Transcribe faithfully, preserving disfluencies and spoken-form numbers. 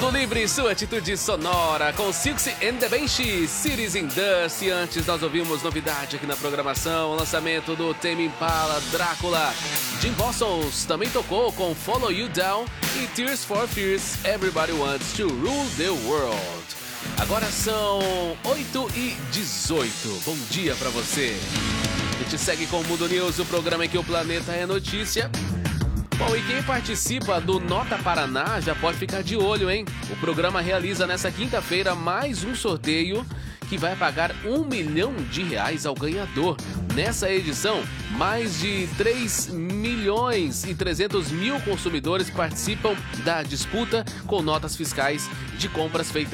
Mundo Livre, sua atitude sonora com Silks and the Bench, Cities in Dust. E antes nós ouvimos novidade aqui na programação, o lançamento do Tame Impala, Drácula. Jim Bossos também tocou com Follow You Down e Tears for Fears, Everybody Wants to Rule the World. Agora são oito e dezoito. Bom dia pra você. A gente segue com o Mundo News, o programa em que o planeta é notícia. Bom, e quem participa do Nota Paraná já pode ficar de olho, hein? O programa realiza nessa quinta-feira mais um sorteio que vai pagar um milhão de reais ao ganhador. Nessa edição, mais de três milhões e trezentos mil consumidores participam da disputa com notas fiscais de compras feitas